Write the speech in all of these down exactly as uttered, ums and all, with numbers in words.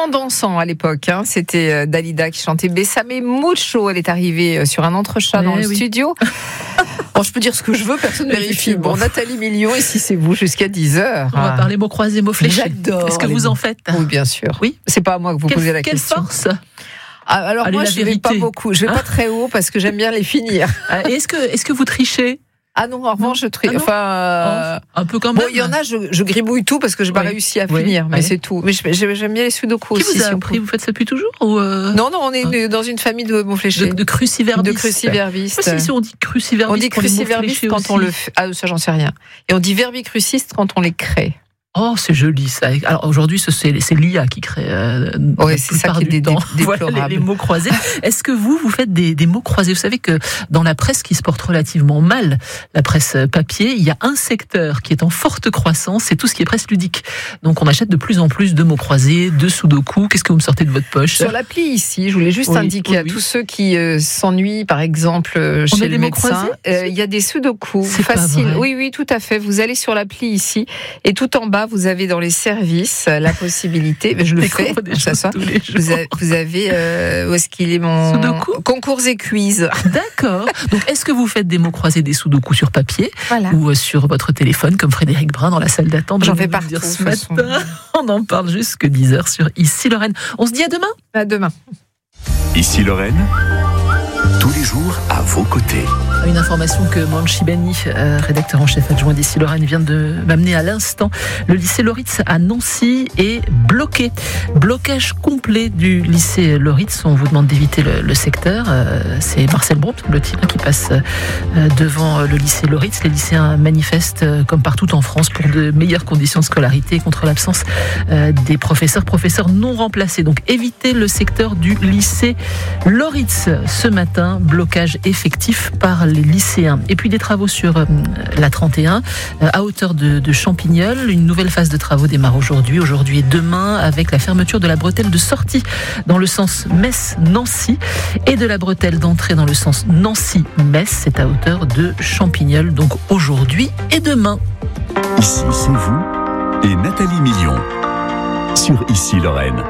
Dansant, dansant à l'époque. Hein. C'était Dalida qui chantait Bessame Mucho. Elle est arrivée sur un entrechat dans le oui. studio. Bon, je peux dire ce que je veux, personne ne vérifie. Bon, Nathalie Million, ici c'est vous jusqu'à dix heures. On va parler mots croisés, mots fléchés. J'adore. Est-ce que vous en faites ? Oui, bien sûr. Oui. C'est pas à moi que vous quelle, posez la quelle question. Quelle force ? Ah, alors Allez, moi, je ne vais pas beaucoup. Je vais hein pas très haut parce que j'aime bien les finir. Et est-ce que, est-ce que vous trichez ? Ah non, en revanche, je triche. Ah enfin, euh... un peu quand même. Bon, il y en a, je, je gribouille tout parce que je n'ai oui. pas réussi à oui. finir, mais oui. c'est tout. Mais j'aime bien les sudoku Qui aussi. Vous a si appris, vous faites ça depuis toujours ou euh... Non, non, on est hein dans une famille de mots fléchés. De, de cruciverbistes. De cruciverbistes. Ah, si, si, on dit cruciverbiste. On dit cruciverbiste quand aussi. on le fait. Ah, ça, j'en sais rien. Et on dit verbicruciste quand on les crée. Oh, c'est joli ça. Alors aujourd'hui, c'est, c'est l'I A qui crée. Euh, oui, c'est ça qui est dé- voilà les, les mots croisés. Est-ce que vous, vous faites des, des mots croisés ? Vous savez que dans la presse qui se porte relativement mal, la presse papier, il y a un secteur qui est en forte croissance, c'est tout ce qui est presse ludique. Donc on achète de plus en plus de mots croisés, de sudoku. Qu'est-ce que vous me sortez de votre poche ? Sur l'appli ici, je voulais juste oui, indiquer oui, à oui. tous ceux qui euh, s'ennuient, par exemple, euh, chez le médecin, euh, il y a des sudoku faciles. Oui, oui, tout à fait. Vous allez sur l'appli ici et tout en bas, vous avez dans les services la possibilité, je le fais, ça soit, vous avez, vous avez euh, où est-ce qu'il est mon Sudoku concours et quiz. D'accord. Donc est-ce que vous faites des mots croisés, des sudoku sur papier voilà. ou sur votre téléphone comme Frédéric Brun dans la salle d'attente ? J'en fais partout ce matin. On en parle jusque dix heures sur Ici Lorraine. On se dit à demain ? À demain. Ici Lorraine, tous les jours à vos côtés. Une information que Manchi Bani, euh, rédacteur en chef adjoint d'Ici Lorraine, vient de m'amener à l'instant. Le lycée Loritz à Nancy est bloqué. Blocage complet du lycée Loritz. On vous demande d'éviter le, le secteur. Euh, c'est Marcel Brompt, le titre, qui passe euh, devant le lycée Loritz. Les lycéens manifestent, euh, comme partout en France, pour de meilleures conditions de scolarité contre l'absence euh, des professeurs, professeurs non remplacés. Donc évitez le secteur du lycée Loritz. Ce matin, blocage effectif par les lycéens. Et puis des travaux sur euh, la trente et un euh, à hauteur de, de Champignol. Une nouvelle phase de travaux démarre aujourd'hui, aujourd'hui et demain, avec la fermeture de la bretelle de sortie dans le sens Metz-Nancy et de la bretelle d'entrée dans le sens Nancy-Metz. C'est à hauteur de Champignol, donc aujourd'hui et demain. Ici, c'est vous et Nathalie Million sur Ici Lorraine.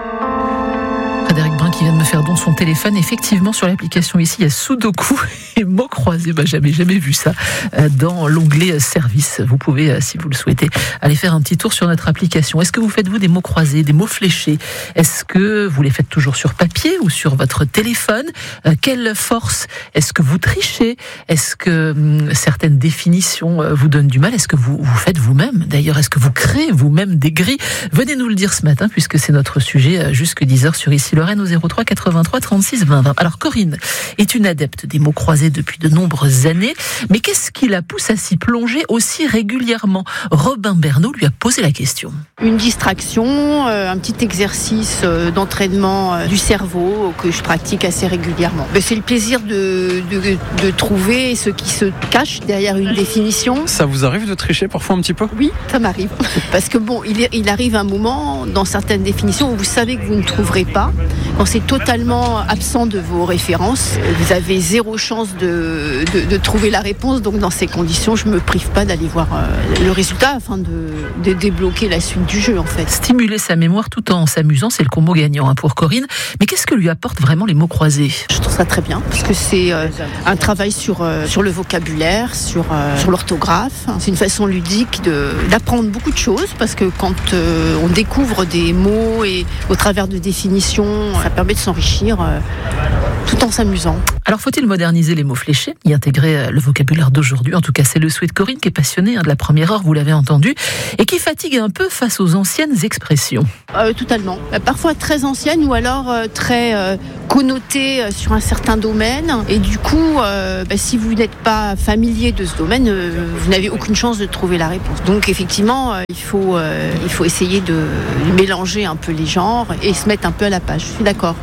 Frédéric Brun qui vient de me faire don de son téléphone. Effectivement, sur l'application ici, il y a sudoku et mots croisés. Bah, j'avais jamais vu ça dans l'onglet service. Vous pouvez, si vous le souhaitez, aller faire un petit tour sur notre application. Est-ce que vous faites, vous, des mots croisés, des mots fléchés ? Est-ce que vous les faites toujours sur papier ou sur votre téléphone ? euh, Quelle force ? Est-ce que vous trichez ? Est-ce que hum, certaines définitions euh, vous donnent du mal ? Est-ce que vous, vous faites vous-même ? D'ailleurs, est-ce que vous créez vous-même des grilles ? Venez nous le dire ce matin, puisque c'est notre sujet euh, jusque dix heures sur Ici Lorraine au zéro trois quatre-vingt-trois trente-six vingt vingt. Alors Corinne est une adepte des mots croisés depuis de nombreuses années, mais qu'est-ce qui la pousse à s'y plonger aussi régulièrement ? Robin Bernot lui a posé la question. Une distraction, euh, un petit exercice euh, d'entraînement euh, du cerveau que je pratique assez régulièrement. Mais c'est le plaisir de, de, de trouver ce qui se cache derrière une définition. Ça vous arrive de tricher parfois un petit peu ? Oui, ça m'arrive. Parce que bon, il, il arrive un moment dans certaines définitions où vous savez que vous ne trouverez pas. Quand c'est totalement absent de vos références, vous avez zéro chance de, de, de trouver la réponse. Donc dans ces conditions, je ne me prive pas d'aller voir euh, le résultat afin de, de débloquer la suite du jeu en fait. Stimuler sa mémoire tout en s'amusant, c'est le combo gagnant hein, pour Corinne. Mais qu'est-ce que lui apportent vraiment les mots croisés ? Je trouve ça très bien parce que c'est euh, un travail sur, euh, sur le vocabulaire, sur, euh, sur l'orthographe. C'est une façon ludique de, d'apprendre beaucoup de choses parce que quand euh, on découvre des mots et au travers de définitions, ça permet de s'enrichir euh, tout en s'amusant. Alors faut-il moderniser les mots fléchés, y intégrer le vocabulaire d'aujourd'hui ? En tout cas, c'est le souhait de Corinne qui est passionnée hein, de la première heure, vous l'avez entendu, et qui fatigue un peu face aux anciennes expressions. Euh, totalement. Parfois très anciennes ou alors euh, très euh, connotées euh, sur un certain domaine. Et du coup, euh, bah, si vous n'êtes pas familier de ce domaine, euh, vous n'avez aucune chance de trouver la réponse. Donc effectivement, euh, il faut, euh, il faut essayer de mélanger un peu les genres et se mettre un peu à la page. Je suis d'accord.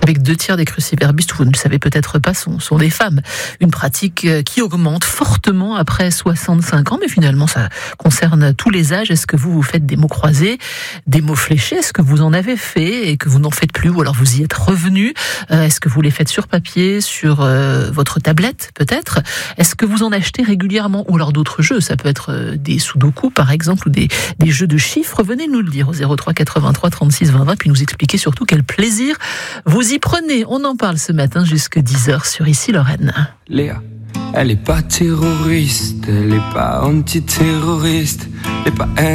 Avec deux tiers des cruciverbistes, vous ne le savez peut-être pas, sont, sont des femmes. Une pratique qui augmente fortement après soixante-cinq ans, mais finalement ça concerne tous les âges. Est-ce que vous vous faites des mots croisés, des mots fléchés? Est-ce que vous en avez fait et que vous n'en faites plus, ou alors vous y êtes revenu? euh, Est-ce que vous les faites sur papier, sur euh, votre tablette peut-être? Est-ce que vous en achetez régulièrement? Ou alors d'autres jeux, ça peut être euh, des sudoku par exemple, ou des, des jeux de chiffres. Venez nous le dire au zéro trois quatre-vingt-trois trente-six vingt vingt, puis nous expliquer surtout quel plaisir vous y prenez. On en parle ce matin jusqu'à dix heures sur Ici Lorraine. Léa, elle est pas terroriste, elle est pas antiterroriste, elle est pas